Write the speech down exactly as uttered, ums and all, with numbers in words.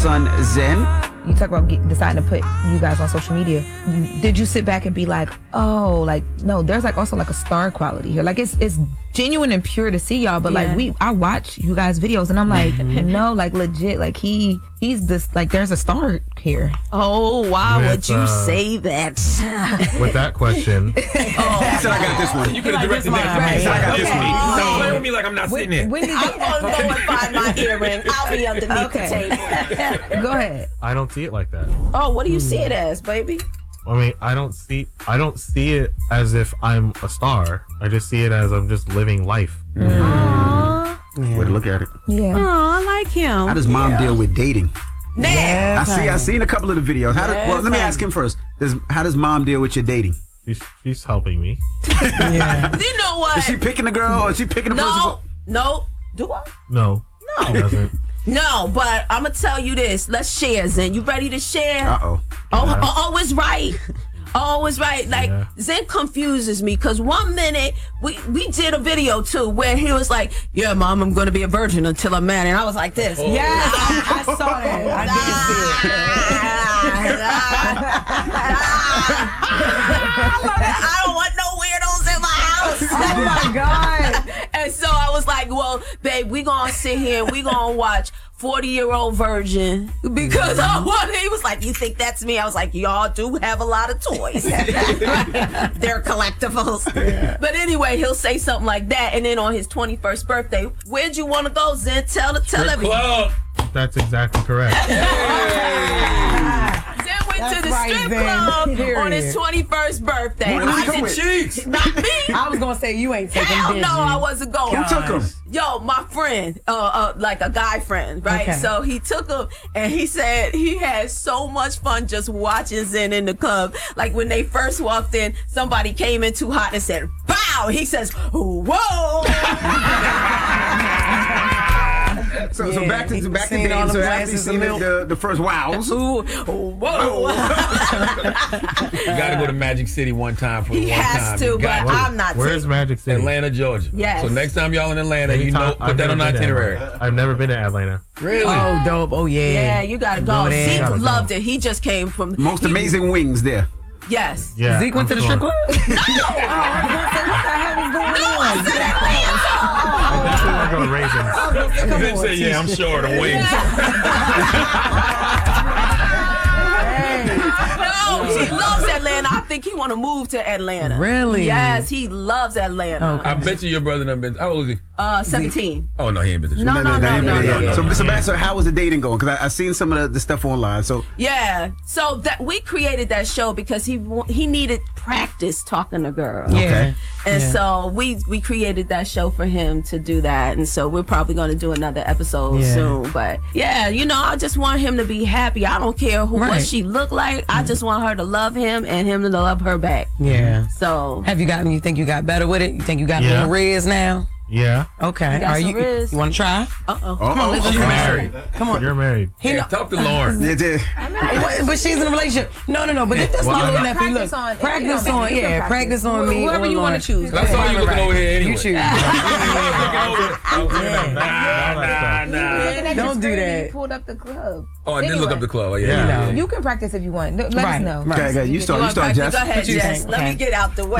son Zen. You talk about get, deciding to put you guys on social media. Did you sit back and be like, oh, like, no, there's like also like a star quality here. Like it's it's genuine and pure to see y'all, but yeah. like we, I watch you guys' videos and I'm like, no, like legit, like he, he's this, like there's a star here. Oh, why With, would you uh, say that? With that question. Oh, he said I got this one. You could have directed that. Right. He said I got this Okay. one. Oh. Don't play with me like I'm not When, sitting here. when did I'm going to go and find my earring. I'll be underneath Okay. the table. Go ahead. I don't see it like that. Oh, what do you see it as, baby? I mean, I don't see I don't see it as if I'm a star. I just see it as I'm just living life. Aww. Way to look at it. Yeah. Aw, I like him. How does mom deal with dating? Nah. I see. I seen a couple of the videos. How do, well, let me ask him first. Does, how does mom deal with your dating? She's, she's helping me. Yeah. You know what? Is she picking the girl or is she picking the person? No. No. Do I? No. No. She doesn't. No, but I'm going to tell you this. Let's share, Zen. You ready to share? Uh-oh. Oh, Yeah. oh, oh, it's right. Oh, it's right. Like, Yeah. Zen confuses me because one minute we, we did a video too where he was like, yeah, mom, I'm going to be a virgin until I'm married. And I was like this. Oh. Yes, I, I saw that. I don't want no weirdos in my house. Oh my God. And so I was like, well, babe, we gonna sit here and we gonna watch forty-year-old virgin because I want. He was like, you think that's me? I was like, y'all do have a lot of toys. They're collectibles. Yeah. But anyway, he'll say something like that, and then on his twenty-first birthday, where'd you want to go, Zen? Tell the tell Strip everyone. club. That's exactly correct. Zen went That's to the right, strip Zen. club Period. on his twenty-first birthday. Who did he I come did with? Cheeks. not me. I was gonna say you ain't taking Hell Disney. no, I wasn't going. Who took him? Yo, my friend, uh, uh, like a guy friend, right? Okay. So he took him, and he said he had so much fun just watching Zen in the club. Like when they first walked in, somebody came in too hot and said, "Bow!" He says, "Whoa!" So, so Yeah, back to he so back to seen dating. all the So after you glasses seen of the, milk. the, the first wows. Ooh, whoa! You got to go to Magic City one time for the He one has time. to, You but got to. I'm not. Where's taking- Magic City? Atlanta, Georgia. Yes. So next time y'all in Atlanta, you know, Anytime- put I've that never on the been to itinerary. Atlanta. I've never been to Atlanta. Really? Oh, dope. Oh, yeah. Yeah, you gotta go. Go there. Zeke Gotta go. loved it. He just came from Most he- amazing wings there. Yes. Yeah. Zeke went I'm to the sure. strip club? Oh, I was gonna say, what the hell is going on? I definitely want to go to Raisins. Come Then on, say, yeah, I'm sure the wings. No, he loves Atlanta. I think he want to move to Atlanta. Really? Yes, he loves Atlanta. Okay. I bet you your brother done been. How old is he? Uh, seventeen. Oh, no, he ain't been to No, no, no, no, yeah, no, yeah. So, no. so, back, so how was the dating going? Because I, I seen some of the, the stuff online. So Yeah. So that we created that show because he wa- he needed practice talking to girls. Yeah. Okay. And Yeah. so we we created that show for him to do that. And so we're probably going to do another episode Yeah. soon. But yeah, you know, I just want him to be happy. I don't care who what Right. she look like. I just want her to love him and him to love her back. Yeah. So Have you gotten, you think you got better with it? You think you got Yeah. more Riz now? Yeah. Okay. got Are some you, Riz. you want to try? uh-oh. oh, let's oh, go. Married. Come on. You're married. He Yeah, know, talk to Lauren. yeah, yeah. What- but she's in a relationship. No, no, no. But that's Well, not I'm looking not- at me. Look, Practice on- practice you know, on, you can yeah, practice. practice on me. Whoever or you wanna Lauren. choose. I saw you looking over here anyway. You choose. Looking over- Nah, Nah, nah. Don't do that. You pulled up the club. Oh, I did Anyway. look up the club. Oh, yeah. Yeah. yeah, yeah. You can practice if you want. Let Right, us know. right. Okay, okay, you start. You You want start, practice? Jess. Go ahead, What you Jess. think? Let Okay. me get out the way.